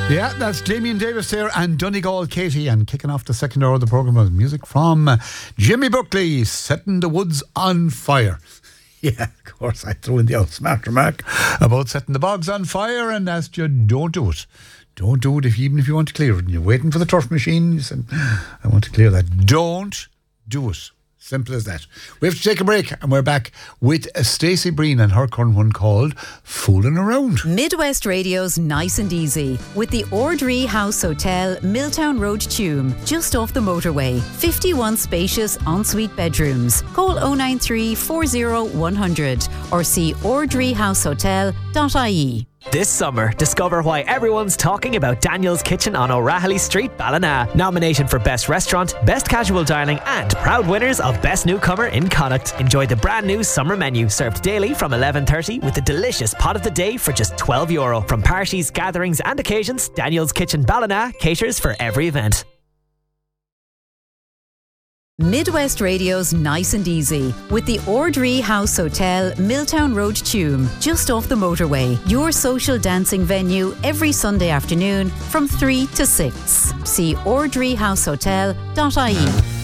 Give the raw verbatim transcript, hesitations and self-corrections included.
Yeah, that's Damien Davis there and Donegal Katie, and kicking off the second hour of the programme with music from Jimmy Buckley, Setting the Woods on Fire. Yeah, of course, I threw in the old smart remark about setting the bogs on fire and asked you, don't do it. Don't do it if, even if you want to clear it. And you're waiting for the turf machine, you said, I want to clear that. Don't do it. Simple as that. We have to take a break, and we're back with Stacey Breen and her current one called Fooling Around. Midwest Radio's Nice and Easy with the Ordree House Hotel, Milltown Road, Tuam, just off the motorway. fifty-one spacious ensuite bedrooms. Call oh nine three, four oh one hundred or see ordree house hotel dot I E. This summer, discover why everyone's talking about Daniel's Kitchen on O'Rahilly Street, Ballina. Nominated for Best Restaurant, Best Casual Dining and proud winners of Best Newcomer in Connacht. Enjoy the brand new summer menu served daily from eleven thirty with a delicious pot of the day for just twelve euro. From parties, gatherings and occasions, Daniel's Kitchen Ballina caters for every event. Midwest Radio's Nice and Easy with the Ordree House Hotel, Milltown Road, Tuam, just off the motorway. Your social dancing venue every Sunday afternoon from three to six. See ordree house hotel dot I E.